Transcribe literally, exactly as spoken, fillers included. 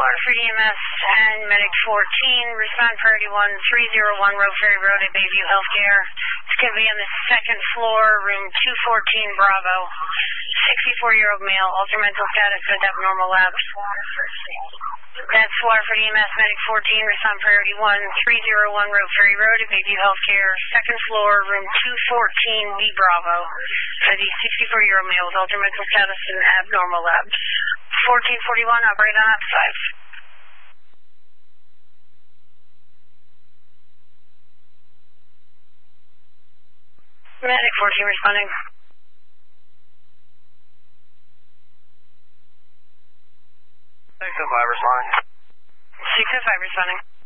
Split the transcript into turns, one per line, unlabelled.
for E M S and Medic fourteen, respond priority one three zero one Road Ferry Road at Bayview Healthcare. It's going to be on the second floor, room two fourteen Bravo. sixty-four-year-old male, altered mental status with abnormal labs. That's F O R for E M S Medic fourteen, respond priority one three zero one Road Ferry Road at Bayview Healthcare. Second floor, room two fourteen B Bravo. For the sixty-four-year-old male with altered mental status and abnormal labs. fourteen forty-one, operate on up five. Medic fourteen responding.
six oh five responding.
six oh five responding.